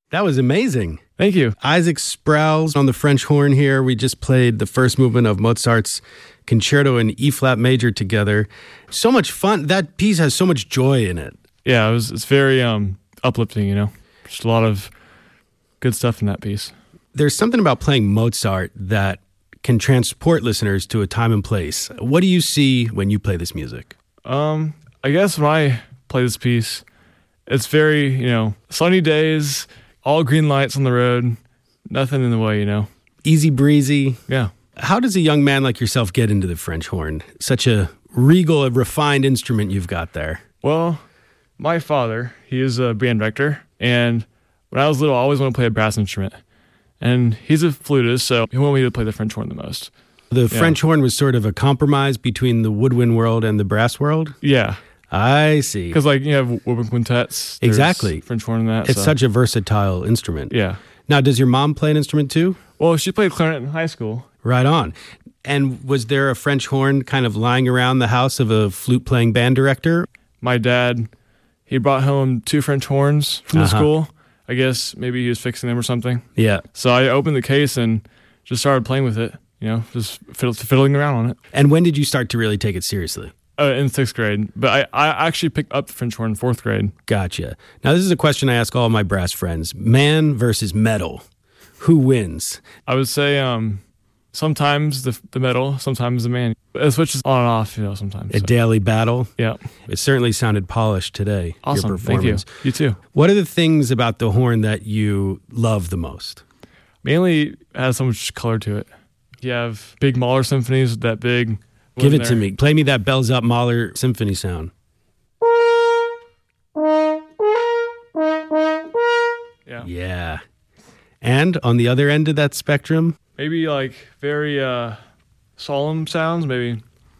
That was amazing. Thank you. Isaac Sproul's on the French horn here. We just played the first movement of Mozart's Concerto in E-flat major together. So much fun. That piece has so much joy in it. Yeah, it's very uplifting, Just a lot of good stuff in that piece. There's something about playing Mozart that can transport listeners to a time and place. What do you see when you play this music? I guess when I play this piece, it's very, sunny days, all green lights on the road, nothing in the way, Easy breezy. Yeah. How does a young man like yourself get into the French horn? Such a regal, refined instrument you've got there. Well, my father, he is a band director, and when I was little, I always wanted to play a brass instrument. And he's a flutist, so he wanted me to play the French horn the most. The French horn was sort of a compromise between the woodwind world and the brass world? Yeah. I see. Because, you have woodwind quintets. Exactly. French horn and that. It's such a versatile instrument. Yeah. Now, does your mom play an instrument too? Well, she played clarinet in high school. Right on. And was there a French horn kind of lying around the house of a flute-playing band director? My dad, he brought home 2 French horns from the school. I guess maybe he was fixing them or something. Yeah. So I opened the case and just started playing with it, just fiddling around on it. And when did you start to really take it seriously? In 6th grade. But I actually picked up the French horn in 4th grade. Gotcha. Now, this is a question I ask all my brass friends. Man versus metal. Who wins? I would say sometimes the metal, sometimes the man. It switches on and off, sometimes. A daily battle? Yeah. It certainly sounded polished today, awesome. your performance. Thank you. You too. What are the things about the horn that you love the most? Mainly, it has so much color to it. You have big Mahler symphonies, that big... Give it to me. Play me that bells up Mahler symphony sound. Yeah. Yeah. And on the other end of that spectrum? Maybe very solemn sounds, maybe.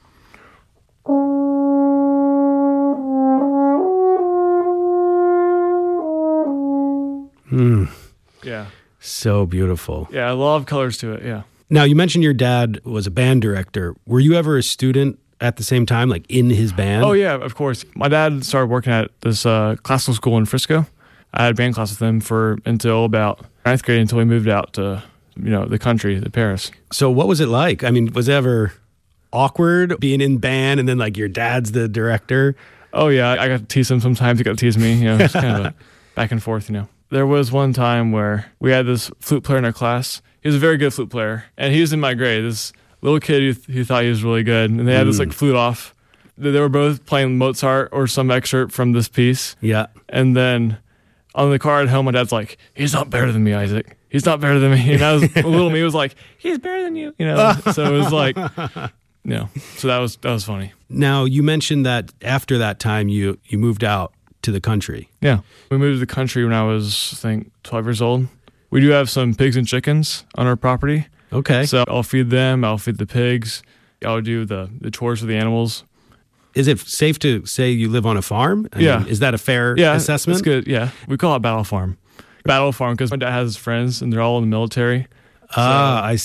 Yeah. So beautiful. Yeah, a lot of colors to it, yeah. Now, you mentioned your dad was a band director. Were you ever a student at the same time, in his band? Oh, yeah, of course. My dad started working at this classical school in Frisco. I had band class with him until about 9th grade, until we moved out to, the country, to Paris. So what was it like? I mean, was it ever awkward being in band and then, your dad's the director? Oh, yeah, I got to tease him sometimes. He got to tease me, it's kind of a back and forth, There was one time where we had this flute player in our class. He was a very good flute player, and he was in my grade. This little kid who thought he was really good, and they had this flute off. They were both playing Mozart or some excerpt from this piece. Yeah. And then on the car at home, my dad's like, "He's not better than me, Isaac. He's not better than me." And I was little me was like, "He's better than you," So it was so that was funny. Now, you mentioned that after that time, you moved out to the country. Yeah, we moved to the country when I was, I think, 12 years old. We do have some pigs and chickens on our property. Okay. So I'll feed them. I'll feed the pigs. I'll do the chores for the animals. Is it safe to say you live on a farm? Yeah. Is that a fair assessment? That's good. Yeah. We call it Battle Farm. Battle Farm because my dad has his friends and they're all in the military. I